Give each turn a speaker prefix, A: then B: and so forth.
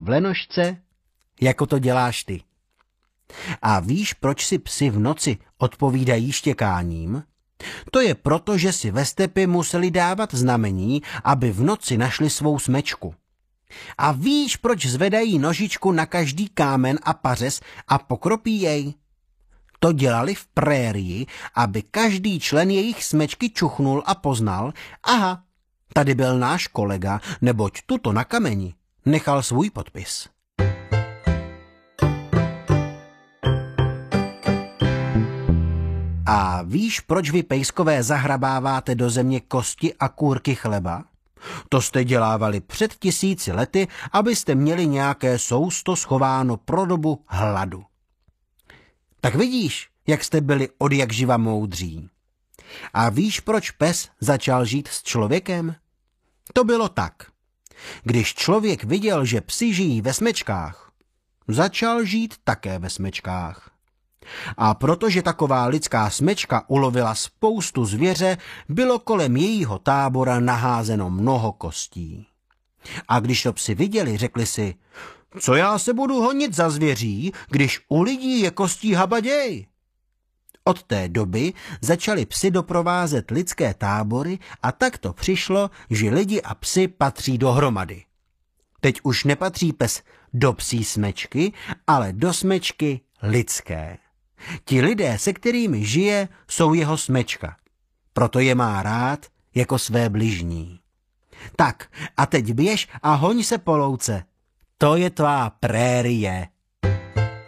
A: v lenošce, jako to děláš ty. A víš, proč si psi v noci odpovídají štěkáním? To je proto, že si ve stepi museli dávat znamení, aby v noci našli svou smečku. A víš, proč zvedají nožičku na každý kámen a pařez a pokropí jej? To dělali v prérii, aby každý člen jejich smečky čuchnul a poznal, aha, tady byl náš kolega, neboť tuto na kameni nechal svůj podpis. A víš, proč vy pejskové zahrabáváte do země kosti a kůrky chleba? To jste dělávali před 1000 lety, abyste měli nějaké sousto schováno pro dobu hladu. Tak vidíš, jak jste byli odjakživa moudří. A víš, proč pes začal žít s člověkem? To bylo tak. Když člověk viděl, že psi žijí ve smečkách, začal žít také ve smečkách. A protože taková lidská smečka ulovila spoustu zvěře, bylo kolem jejího tábora naházeno mnoho kostí. A když to psi viděli, řekli si, co já se budu honit za zvěří, když u lidí je kostí habaděj? Od té doby začali psi doprovázet lidské tábory a tak to přišlo, že lidi a psi patří dohromady. Teď už nepatří pes do psí smečky, ale do smečky lidské. Ti lidé, se kterými žije, jsou jeho smečka. Proto je má rád jako své bližní. Tak a teď běž a hoň se po louce. To je tvá prérie.